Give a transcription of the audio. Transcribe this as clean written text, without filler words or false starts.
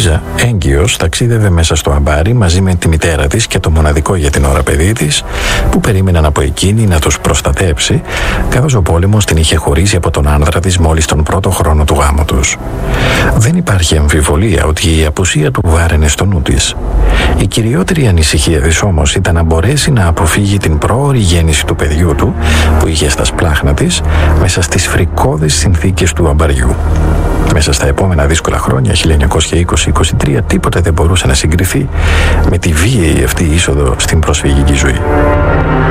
Λουίζα, έγκυος, ταξίδευε μέσα στο αμπάρι μαζί με τη μητέρα της και το μοναδικό για την ώρα παιδί της, που περίμεναν από εκείνη να τους προστατέψει, καθώς ο πόλεμος την είχε χωρίσει από τον άνδρα της μόλις τον πρώτο χρόνο του γάμου τους. Δεν υπάρχει αμφιβολία ότι η απουσία του βάραινε στο νου της. Η κυριότερη ανησυχία της όμως ήταν να μπορέσει να αποφύγει την πρόωρη γέννηση του παιδιού του, που είχε στα σπλάχνα της, μέσα στις φρικώδες συνθήκες του αμπαριού. Μέσα στα επόμενα δύσκολα χρόνια, 1920-23, τίποτε δεν μπορούσε να συγκριθεί με τη βίαιη αυτή είσοδο στην προσφυγική ζωή.